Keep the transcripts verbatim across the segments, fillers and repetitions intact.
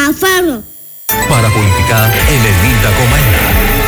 φάρω. Παραπολιτικά ενενήντα κόμμα ένα.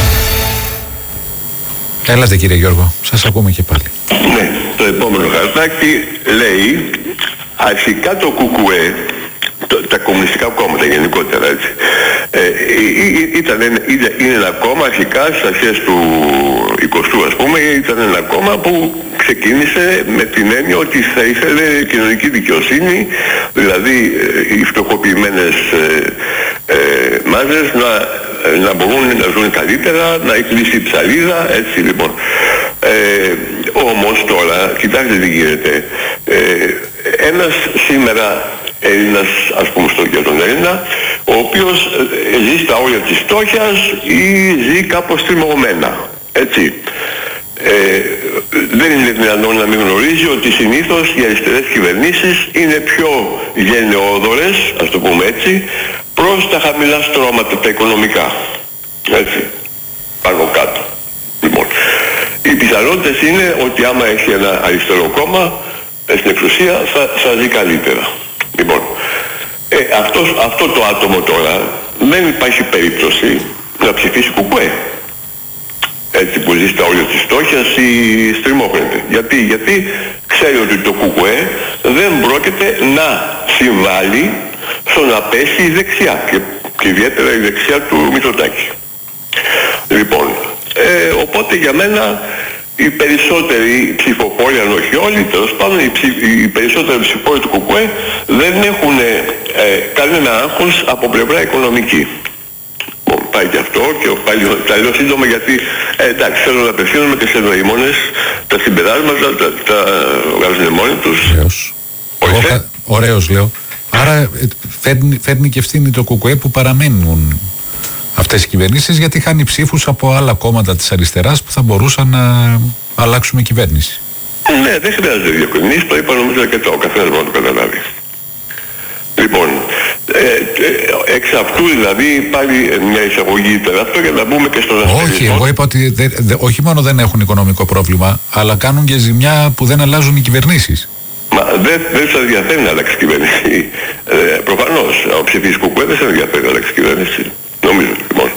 Έλατε κύριε Γιώργο, σας ακούμε και πάλι. Ναι, το επόμενο χαρτάκι λέει αρχικά το ΚΚΕ, το, τα κομμουνιστικά κόμματα γενικότερα έτσι, ε, ήταν, ήταν, είναι ένα κόμμα αρχικά στις αρχές του εικοστού ας πούμε, ήταν ένα κόμμα που ξεκίνησε με την έννοια ότι θα ήθελε κοινωνική δικαιοσύνη, δηλαδή οι φτωχοποιημένες ε, ε, μάζες να, να μπορούν να ζουν καλύτερα, να κλείσει η ψαλίδα, έτσι λοιπόν. Ε, όμως τώρα, κοιτάξτε τι γίνεται, ε, ένας σήμερα Έλληνας, ας πούμε στο για τον Έλληνα, ο οποίος ζει στα όρια της φτώχειας ή ζει κάπως τριμωγμένα, έτσι. Ε, δεν είναι δυνατόν να μην γνωρίζει ότι συνήθως οι αριστερές κυβερνήσεις είναι πιο γενναιόδορες, ας το πούμε έτσι, προς τα χαμηλά στρώματα, τα οικονομικά. Έτσι, πάνω κάτω. Λοιπόν, οι πιθανότητες είναι ότι άμα έχει ένα αριστερό κόμμα στην εξουσία θα, θα ζει καλύτερα. Λοιπόν, ε, αυτός, αυτό το άτομο τώρα δεν υπάρχει περίπτωση να ψηφίσει ΚΚΕ. Έτσι που ζει στα όρια της φτώχειας ή στριμώχνεται. Γιατί, γιατί ξέρει ότι το ΚΚΕ δεν πρόκειται να συμβάλλει στο να πέσει η δεξιά και, και ιδιαίτερα η δεξιά του Μητσοτάκη. Λοιπόν, ε, οπότε για μένα οι περισσότεροι ψηφοφόροι, αν όχι όλοι, τέλος πάντων οι, ψη, οι περισσότεροι ψηφοφόροι του ΚΚΕ δεν έχουν ε, κανένα άγχος από πλευρά οικονομική. Πάει και αυτό και πάλι θα λέω σύντομα γιατί ε, εντάξει θέλω να απευθύνομαι και σε νοήμονες τα συμπεράσματα τα, τα βγάζουν μόνοι τους. Ωραίος. Κα... Ωραίος λέω. Άρα φέρνει, φέρνει και ευθύνη το ΚΚΕ που παραμένουν αυτές οι κυβερνήσεις γιατί χάνει ψήφους από άλλα κόμματα της αριστεράς που θα μπορούσαν να αλλάξουμε κυβέρνηση. Ναι, δεν χρειάζεται διευκρινήσεις, το είπα νομίζω και το ο καθένας μπορεί να το καταλάβει. Λοιπόν, ε, ε, εξ αυτού δηλαδή πάλι μια εισαγωγή τώρα αυτό για να μπούμε και στον αστερισμό. Όχι, εγώ είπα ότι δε, δε, όχι μόνο δεν έχουν οικονομικό πρόβλημα, αλλά κάνουν και ζημιά που δεν αλλάζουν οι κυβερνήσεις. Μα δεν δε σας ενδιαφέρει να αλλάξει κυβέρνηση. Ε, προφανώς, ο ψηφίς ΚΚΕ δεν σας ενδιαφέρει να αλλάξει κυβέρνηση. Νομίζω, λοιπόν.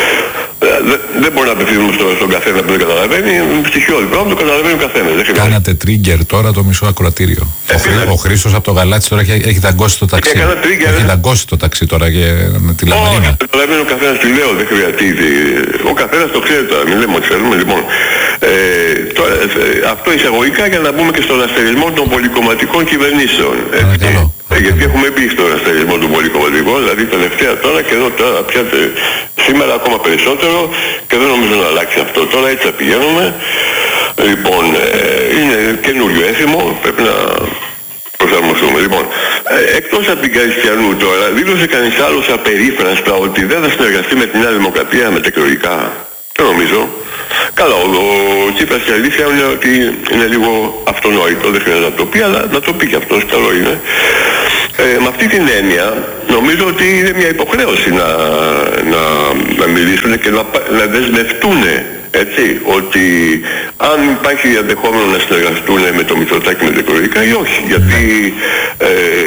Δεν, δεν μπορεί να απευθύνουμε στο, στον καθένα που δεν καταλαβαίνει. Στοιχειώδη πράγμα το καταλαβαίνει ο καθένας. Κάνατε trigger τώρα το μισό ακροατήριο. Ε, ο, Χρή, ο Χρήστος από το Γαλάτσι τώρα έχει, έχει δαγκώσει το ταξί. Trigger, έχει δαγκώσει το ταξί τώρα για τη Λαμαρίνα. Όχι, καταλαβαίνει ο καθένας τι λέω, δεν χρειάζεται. Ο καθένας το ξέρει τώρα, μην λέμε ότι θέλουμε. Λοιπόν, ε, τώρα, ε, αυτό εισαγωγικά για να μπούμε και στον αστερισμό των πολυκομματικών κυβερνήσεων. Παρακαλώ. Ε, γιατί έχουμε μπει στον αστερισμό των πολυκομματικών, δηλαδή τελευταία τώρα και εδώ τώρα πια σήμερα ακόμα περισσότερο και δεν νομίζω να αλλάξει αυτό. Τώρα έτσι θα πηγαίνουμε. Λοιπόν, ε, είναι καινούριο έθιμο, πρέπει να προσαρμοστούμε. Λοιπόν, ε, εκτός από την Καριστιανού τώρα, δήλωσε κανείς άλλος απερίφραστα ότι δεν θα συνεργαστεί με τη Νέα Δημοκρατία μετεκλογικά. Δεν νομίζω. Καλά, ο, ο Τσίπρας και αλήθεια είναι ότι είναι λίγο αυτονόητο, δεν χρειάζεται να το πει, αλλά να το πει και αυτός, καλό είναι. Ε, με αυτή την έννοια, νομίζω ότι είναι μια υποχρέωση να, να, να μιλήσουν και να, να δεσμευτούν, έτσι, ότι αν υπάρχει ενδεχόμενο να συνεργαστούν με το Μητσοτάκη μετεκλογικά ή όχι, γιατί ε,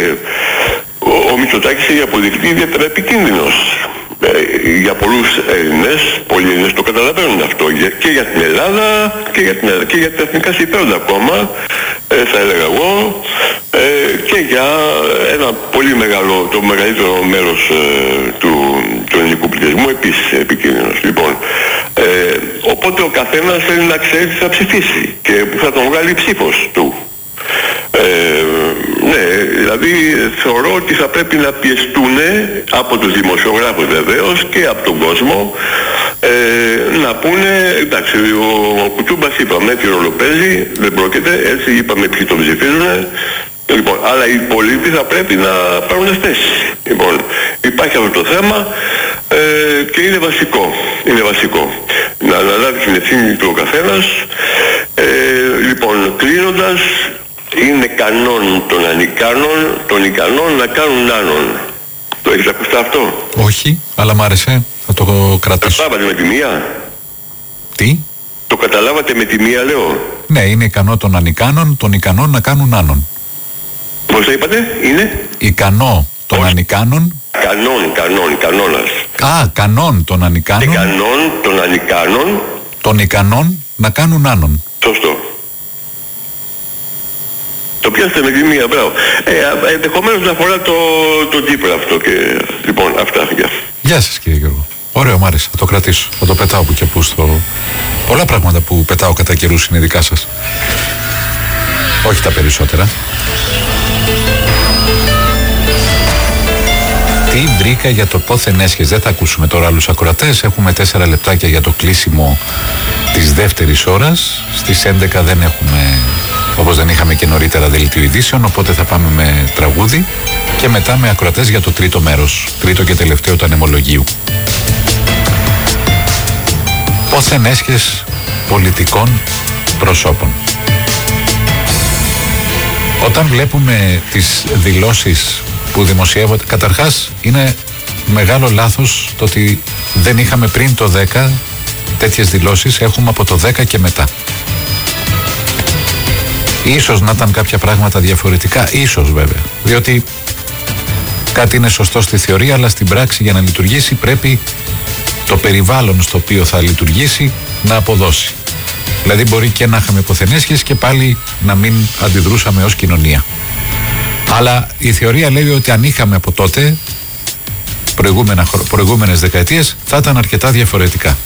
ο, ο Μητσοτάκης έχει αποδειχθεί ιδιαίτερα επικίνδυνος. Ε, για πολλούς Έλληνες, πολλοί Έλληνες το καταλαβαίνουν αυτό και για την Ελλάδα και για, την, και για τα εθνικά συμφέροντα ακόμα, ε, θα έλεγα εγώ, ε, και για ένα πολύ μεγάλο, το μεγαλύτερο μέρος ε, του, του ελληνικού πληθυσμού επίσης επικίνδυνος. Λοιπόν, ε, οπότε ο καθένας θέλει να ξέρει τι θα ψηφίσει και που θα τον βγάλει η ψήφος του. Ε, ναι, δηλαδή θεωρώ ότι θα πρέπει να πιεστούν από τους δημοσιογράφους βεβαίως και από τον κόσμο ε, να πούνε, εντάξει, ο, ο Κουτσούμπας είπαμε τι ρόλο παίζει, δεν πρόκειται, έτσι είπαμε ποιοι τον ψηφίζουν. Λοιπόν, αλλά οι πολίτες θα πρέπει να πάρουν θέση. Λοιπόν, υπάρχει αυτό το θέμα ε, και είναι βασικό, είναι βασικό. Να αναλάβει την ευθύνη του ο καθένας. Ε, λοιπόν, κλείνοντας, είναι κανόν των ανικάνων, των ικανών να κάνουν άνων. Το έχεις ακουστεί αυτό? Όχι, αλλά μ' άρεσε. Θα το κρατήσω. Το καταλάβατε με τη μία? Τι? Το καταλάβατε με τη μία, λέω? Ναι, είναι ικανό των ανικάνων, των ικανών να κάνουν άνων. Πώς το είπατε, είναι? Ικανό των Όχι. ανικάνων, κανόν, κανόν, κανόνας. Α, κανόν των ανικάνων. Κανόν των ανικάνων. Των ικανών να κάνουν άνων. Σωστό. Το πιάσετε με τη μία, μπράβο. Ε, ενδεχομένως να αφορά το, το Τσίπρα αυτό και... Λοιπόν, αυτά. Γεια. Γεια σας κύριε Γιώργο. Ωραίο, μ' άρεσε. Θα το κρατήσω. Θα το πετάω που και που στο... Πολλά πράγματα που πετάω κατά καιρούς είναι δικά σας. Όχι τα περισσότερα. Τι βρήκα για το πόθεν έσχες. Δεν θα ακούσουμε τώρα άλλους ακροατές. Έχουμε τέσσερα λεπτάκια για το κλείσιμο της δεύτερης ώρας. Στις έντεκα δεν έχουμε, όπως δεν είχαμε και νωρίτερα, δελτίο ειδήσεων. Οπότε θα πάμε με τραγούδι και μετά με ακροατές για το τρίτο μέρος. Τρίτο και τελευταίο του ανεμολογίου. Πόθεν έσχες πολιτικών προσώπων. Όταν βλέπουμε τις δηλώσεις που δημοσιεύονται, καταρχάς είναι μεγάλο λάθος το ότι δεν είχαμε πριν το δέκα τέτοιες δηλώσεις, έχουμε από το δέκα και μετά. Ίσως να ήταν κάποια πράγματα διαφορετικά, ίσως βέβαια, διότι κάτι είναι σωστό στη θεωρία, αλλά στην πράξη για να λειτουργήσει πρέπει το περιβάλλον στο οποίο θα λειτουργήσει να αποδώσει. Δηλαδή μπορεί και να είχαμε ποθενέσχες και πάλι να μην αντιδρούσαμε ως κοινωνία. Αλλά η θεωρία λέει ότι αν είχαμε από τότε, προηγούμενες δεκαετίες, θα ήταν αρκετά διαφορετικά.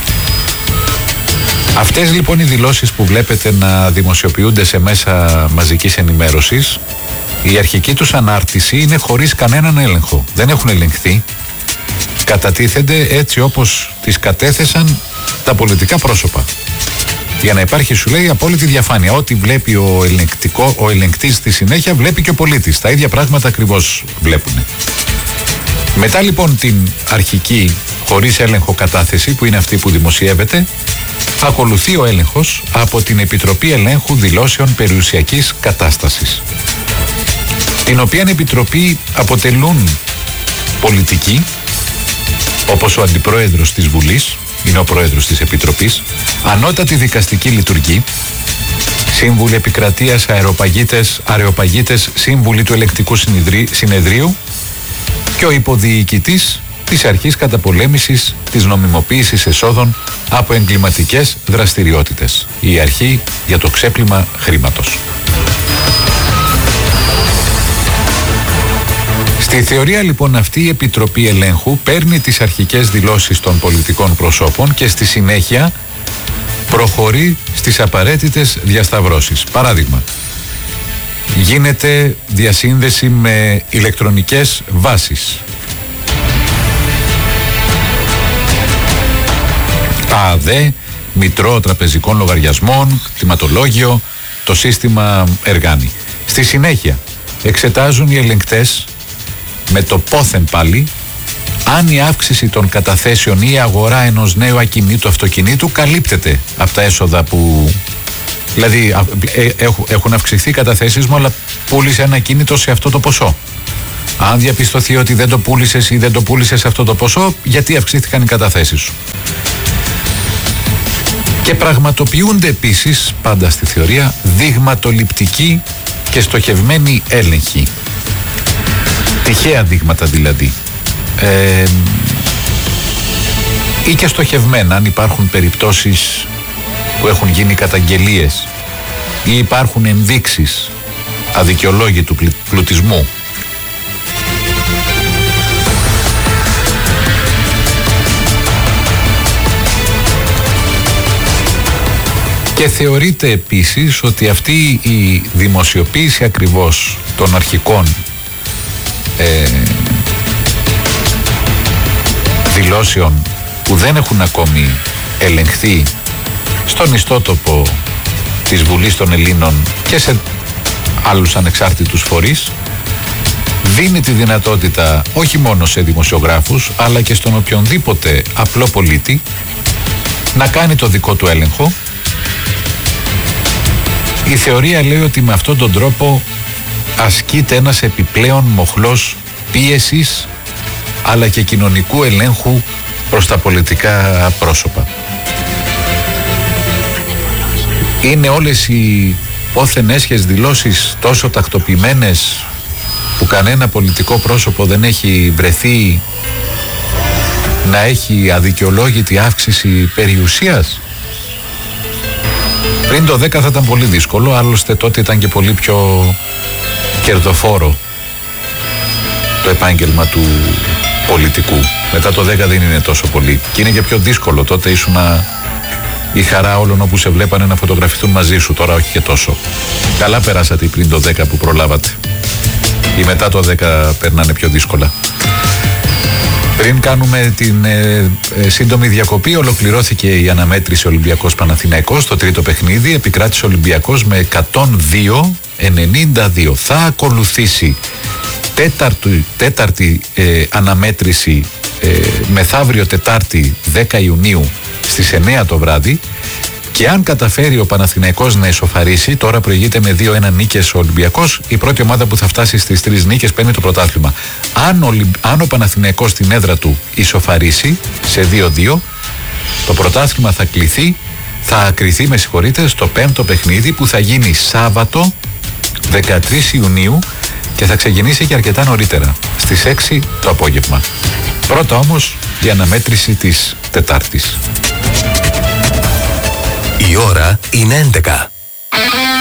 Αυτές λοιπόν οι δηλώσεις που βλέπετε να δημοσιοποιούνται σε μέσα μαζικής ενημέρωσης, η αρχική τους ανάρτηση είναι χωρίς κανέναν έλεγχο. Δεν έχουν ελεγχθεί. Κατατίθενται έτσι όπως τις κατέθεσαν τα πολιτικά πρόσωπα. Για να υπάρχει, σου λέει, απόλυτη διαφάνεια. Ό,τι βλέπει ο, ελεγκτικό, ο ελεγκτής στη συνέχεια, βλέπει και ο πολίτης. Τα ίδια πράγματα ακριβώς βλέπουν. Μετά λοιπόν την αρχική χωρίς έλεγχο κατάθεση, που είναι αυτή που δημοσιεύεται, ακολουθεί ο έλεγχος από την Επιτροπή Ελέγχου Δηλώσεων Περιουσιακής Κατάστασης, την οποία επιτροπή αποτελούν πολιτικοί, όπως ο Αντιπρόεδρος της Βουλής, είναι ο Πρόεδρος της Επιτροπής, ανώτατη δικαστική λειτουργή, σύμβουλοι επικρατείας, αεροπαγίτες, αρεοπαγίτες, σύμβουλοι του ελεκτικού συνεδρίου και ο υποδιοικητής της αρχής καταπολέμησης της νομιμοποίησης εσόδων από εγκληματικές δραστηριότητες, η αρχή για το ξέπλυμα χρήματος. Στη θεωρία λοιπόν αυτή η Επιτροπή Ελέγχου παίρνει τις αρχικές δηλώσεις των πολιτικών προσώπων και στη συνέχεια προχωρεί στις απαραίτητες διασταυρώσεις. Παράδειγμα, γίνεται διασύνδεση με ηλεκτρονικές βάσεις. ΑΔΕ, Μητρό Τραπεζικών Λογαριασμών, κτηματολόγιο, το σύστημα Εργάνη. Στη συνέχεια εξετάζουν οι ελεγκτές με το πόθεν πάλι αν η αύξηση των καταθέσεων ή η αγορά ενός νέου ακινήτου αυτοκινήτου καλύπτεται από τα έσοδα που... Δηλαδή έχουν αυξηθεί οι καταθέσεις μου, αλλά πούλησε ένα ακίνητο σε αυτό το ποσό. Αν διαπιστωθεί ότι δεν το πούλησες ή δεν το πούλησες σε αυτό το ποσό, γιατί αυξήθηκαν οι καταθέσεις σου. Και πραγματοποιούνται επίσης, πάντα στη θεωρία, δειγματοληπτικοί και στοχευμένοι έλεγχοι. Τυχαία δείγματα δηλαδή. Ε, ή και στοχευμένα, αν υπάρχουν περιπτώσεις που έχουν γίνει καταγγελίες ή υπάρχουν ενδείξεις αδικαιολόγητου πλουτισμού. Και θεωρείται επίσης ότι αυτή η δημοσιοποίηση ακριβώς των αρχικών ε, δηλώσεων που δεν έχουν ακόμη ελεγχθεί στον ιστότοπο της Βουλής των Ελλήνων και σε άλλους ανεξάρτητους φορείς, δίνει τη δυνατότητα όχι μόνο σε δημοσιογράφους αλλά και στον οποιονδήποτε απλό πολίτη να κάνει το δικό του έλεγχο. Η θεωρία λέει ότι με αυτόν τον τρόπο ασκείται ένας επιπλέον μοχλός πίεσης αλλά και κοινωνικού ελέγχου προς τα πολιτικά πρόσωπα. Είναι όλες οι πόθεν έσχες δηλώσεις τόσο τακτοποιημένες που κανένα πολιτικό πρόσωπο δεν έχει βρεθεί να έχει αδικαιολόγητη αύξηση περιουσίας. Πριν το δέκα θα ήταν πολύ δύσκολο, άλλωστε τότε ήταν και πολύ πιο κερδοφόρο το επάγγελμα του πολιτικού. Μετά το δέκα δεν είναι τόσο πολύ και είναι και πιο δύσκολο. Τότε ήσουνα η χαρά όλων όπου σε βλέπανε να φωτογραφηθούν μαζί σου, τώρα όχι και τόσο. Καλά περάσατε πριν το δέκα που προλάβατε. Ή μετά το δέκα περνάνε πιο δύσκολα. Πριν κάνουμε την ε, ε, σύντομη διακοπή, ολοκληρώθηκε η αναμέτρηση Ολυμπιακός Παναθηναϊκός. Το τρίτο παιχνίδι επικράτησε ο Ολυμπιακός με εκατόν δύο ενενήντα δύο. Θα ακολουθήσει τέταρτη, τέταρτη ε, αναμέτρηση ε, μεθαύριο Τετάρτη δέκα Ιουνίου στις εννιά το βράδυ. Και αν καταφέρει ο Παναθηναϊκός να ισοφαρίσει, τώρα προηγείται με δύο ένα νίκες ο Ολυμπιακός, η πρώτη ομάδα που θα φτάσει στις τρεις νίκες παίρνει το πρωτάθλημα. Αν ο, αν ο Παναθηναϊκός στην έδρα του ισοφαρίσει σε δύο δύο, το πρωτάθλημα θα κληθεί, θα κριθεί, με συγχωρείτε, στο πέμπτο παιχνίδι που θα γίνει Σάββατο δεκατρείς Ιουνίου και θα ξεκινήσει και αρκετά νωρίτερα, στις έξι το απόγευμα. Πρώτα όμως η αναμέτρηση της Τετάρτης. Η ώρα είναι έντεκα.